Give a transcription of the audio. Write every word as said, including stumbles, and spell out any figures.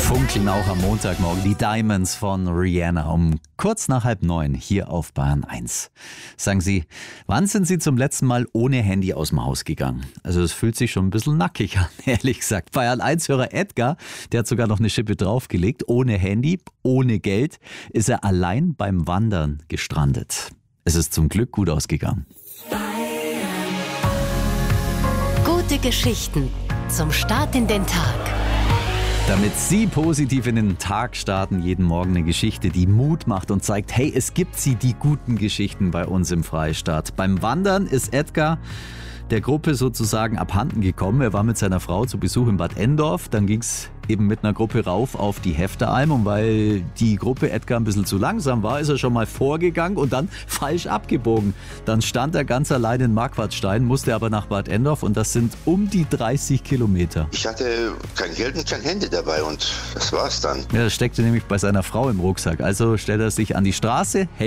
Funkeln auch am Montagmorgen. Die Diamonds von Rihanna um kurz nach halb neun hier auf Bayern eins. Sagen Sie, wann sind Sie zum letzten Mal ohne Handy aus dem Haus gegangen? Also es fühlt sich schon ein bisschen nackig an, ehrlich gesagt. Bayern eins-Hörer Edgar, der hat sogar noch eine Schippe draufgelegt. Ohne Handy, ohne Geld ist er allein beim Wandern gestrandet. Es ist zum Glück gut ausgegangen. Gute Geschichten zum Start in den Tag. Damit Sie positiv in den Tag starten, jeden Morgen eine Geschichte, die Mut macht und zeigt, hey, es gibt sie, die guten Geschichten bei uns im Freistaat. Beim Wandern ist Edgar der Gruppe sozusagen abhanden gekommen. Er war mit seiner Frau zu Besuch in Bad Endorf. Dann ging es eben mit einer Gruppe rauf auf die Hefteralm. Und weil die Gruppe Edgar ein bisschen zu langsam war, ist er schon mal vorgegangen und dann falsch abgebogen. Dann stand er ganz allein in Marquardstein, musste aber nach Bad Endorf und das sind um die dreißig Kilometer. Ich hatte kein Geld und kein Handy dabei und das war's dann. Ja, das steckte nämlich bei seiner Frau im Rucksack. Also stellt er sich an die Straße,